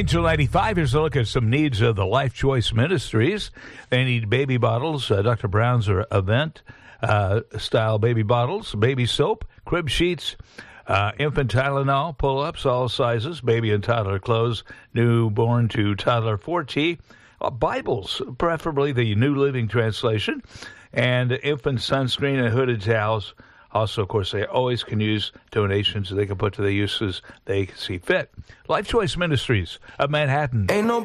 Angel 95, here's a look at some needs of the Life Choice Ministries. They need baby bottles, Dr. Brown's event style baby bottles, baby soap, crib sheets, infant Tylenol, pull-ups, all sizes, baby and toddler clothes, newborn to toddler 4T, Bibles, preferably the New Living Translation, and infant sunscreen and hooded towels. Also, of course, they always can use donations they can put to the uses they see fit. Life Choice Ministries of Manhattan. Ain't no